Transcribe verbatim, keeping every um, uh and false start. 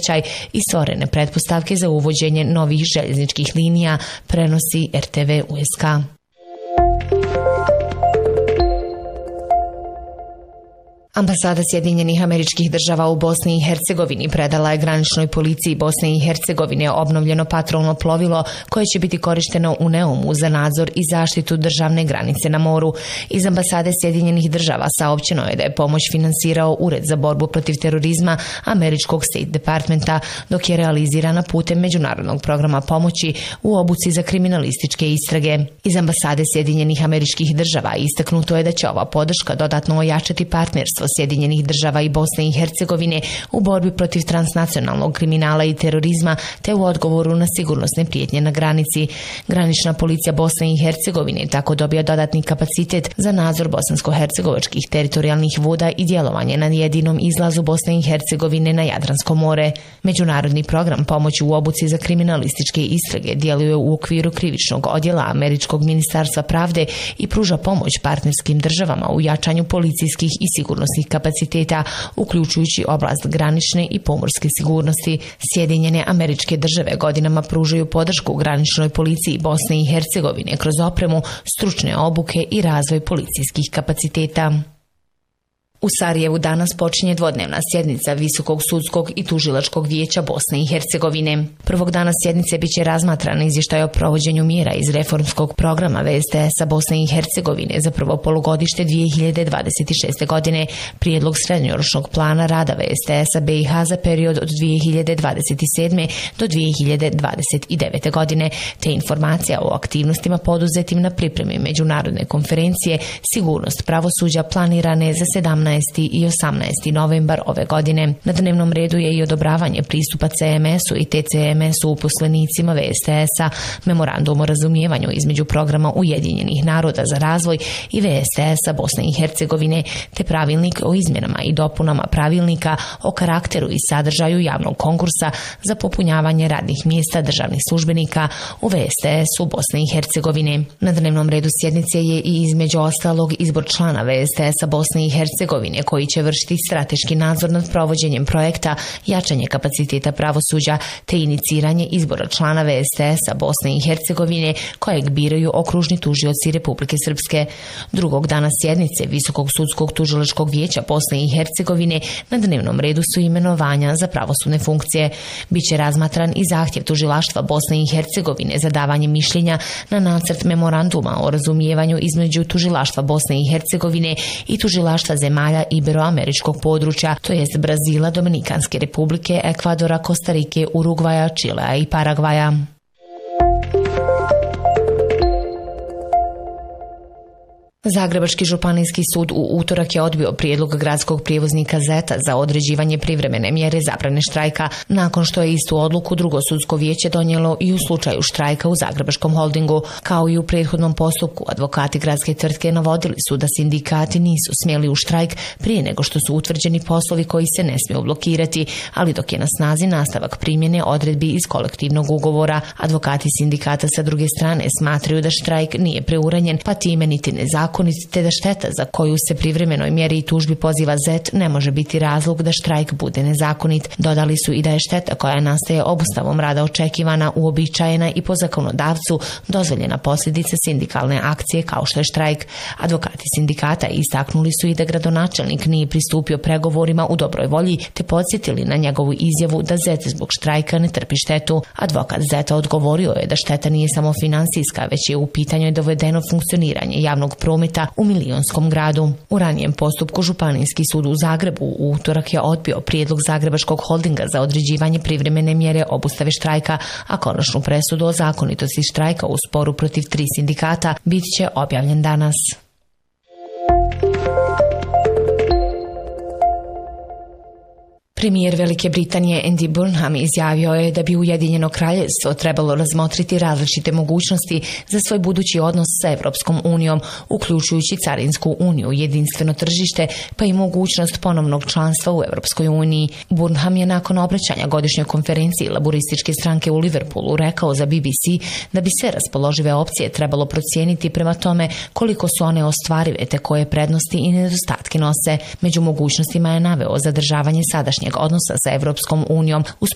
saobraćaj i stvorene pretpostavke za uvođenje novih željezničkih linija, prenosi R T V U S K. Ambasada Sjedinjenih Američkih Država u Bosni i Hercegovini predala je graničnoj policiji Bosne i Hercegovine obnovljeno patrolno plovilo koje će biti korišteno u Neumu za nadzor i zaštitu državne granice na moru. Iz Ambasade Sjedinjenih Država saopćeno je da je pomoć finansirao Ured za borbu protiv terorizma američkog State Departmenta, dok je realizirana putem međunarodnog programa pomoći u obuci za kriminalističke istrage. Iz Ambasade Sjedinjenih Američkih Država istaknuto je da će ova podrška dodatno ojačati partnerstvo Sjedinjenih Država i Bosne i Hercegovine u borbi protiv transnacionalnog kriminala i terorizma te u odgovoru na sigurnosne prijetnje na granici. Granična policija Bosne i Hercegovine tako dobija dodatni kapacitet za nadzor bosansko-hercegovačkih teritorijalnih voda i djelovanje na jedinom izlazu Bosne i Hercegovine na Jadransko more. Međunarodni program pomoći u obuci za kriminalističke istrage djeluje u okviru krivičnog odjela Američkog ministarstva pravde i pruža pomoć partnerskim državama u jačanju policijskih i sigurnosnih kapaciteta, uključujući oblast granične i pomorske sigurnosti. Sjedinjene Američke Države godinama pružaju podršku graničnoj policiji Bosne i Hercegovine kroz opremu, stručne obuke i razvoj policijskih kapaciteta. U Sarajevu danas počinje dvodnevna sjednica Visokog sudskog i tužilačkog vijeća Bosne i Hercegovine. Prvog dana sjednice biće razmatran izvještaj o provođenju mjera iz reformskog programa V S T S-a Bosne i Hercegovine za prvo polugodište dvije hiljade dvadeset šeste. godine, prijedlog srednjoročnog plana rada V S T S-a B i H za period od dvije hiljade dvadeset sedme. do dvije hiljade dvadeset devete. godine, te informacija o aktivnostima poduzetim na pripremi međunarodne konferencije Sigurnost pravosuđa planirane za sedamnaesti i osamnaesti novembar ove godine. Na dnevnom redu je i odobravanje pristupa C M S-u i T C M S-u uposlenicima V S T S-a, memorandum o razumijevanju između programa Ujedinjenih naroda za razvoj i V S T S-a Bosne i Hercegovine, te pravilnik o izmjenama i dopunama pravilnika o karakteru i sadržaju javnog konkursa za popunjavanje radnih mjesta državnih službenika u V S T S-u Bosne i Hercegovine. Na dnevnom redu sjednice je i između ostalog izbor člana V S T S-a Bosne i Hercegovine koji će vršiti strateški nadzor nad provođenjem projekta, jačanje kapaciteta pravosuđa te iniciranje izbora člana V S T S-a Bosne i Hercegovine kojeg biraju okružni tužioci Republike Srpske. Drugog dana sjednice Visokog sudskog tužilačkog vijeća Bosne i Hercegovine na dnevnom redu su imenovanja za pravosudne funkcije. Biće razmatran i zahtjev tužilaštva Bosne i Hercegovine za davanje mišljenja na nacrt memoranduma o razumijevanju između tužilaštva Bosne i Hercegovine i tužilaštva zemalja Iberoameričkog područja, to jest Brazila, Dominikanske republike, Ekvadora, Kostarike, Urugvaja, Čilea i Paragvaja. Zagrebački županijski sud u utorak je odbio prijedlog gradskog prijevoznika Zeta za određivanje privremene mjere zabrane štrajka, nakon što je istu odluku drugo sudsko vijeće donijelo i u slučaju štrajka u Zagrebačkom holdingu. Kao i u prethodnom postupku, advokati gradske tvrtke navodili su da sindikati nisu smjeli u štrajk prije nego što su utvrđeni poslovi koji se ne smiju blokirati, ali dok je na snazi nastavak primjene odredbi iz kolektivnog ugovora. Advokati sindikata sa druge strane smatraju da štrajk nije preuranjen, pa time niti nezakonit, te da šteta za koju se privremenoj mjeri i tužbi poziva Zet ne može biti razlog da štrajk bude nezakonit. Dodali su i da je šteta koja nastaje obustavom rada očekivana, uobičajena i po zakonodavcu dozvoljena posljedica sindikalne akcije kao što je štrajk. Advokati sindikata istaknuli su i da gradonačelnik nije pristupio pregovorima u dobroj volji, te podsjetili na njegovu izjavu da Zet zbog štrajka ne trpi štetu. Advokat Zeta odgovorio je da šteta nije samo financijska, već je u pitanju dovedeno funkcioniranje javnog prometa u milionskom gradu. U ranijem postupku Županijski sud u Zagrebu u utorak je odbio prijedlog Zagrebačkog holdinga za određivanje privremene mjere obustave štrajka, a konačnu presudu o zakonitosti štrajka u sporu protiv tri sindikata bit će objavljen danas. Premijer Velike Britanije Andy Burnham izjavio je da bi Ujedinjeno kraljevstvo trebalo razmotriti različite mogućnosti za svoj budući odnos sa Europskom unijom, uključujući Carinsku uniju, jedinstveno tržište, pa i mogućnost ponovnog članstva u Europskoj uniji. Burnham je nakon obraćanja godišnjoj konferenciji laburističke stranke u Liverpoolu rekao za B B C da bi sve raspoložive opcije trebalo procijeniti prema tome koliko su one ostvarive te koje prednosti i nedostatke nose. Među mogućnostima je naveo zadržavanje sadašnjeg odnosa sa Europskom unijom uz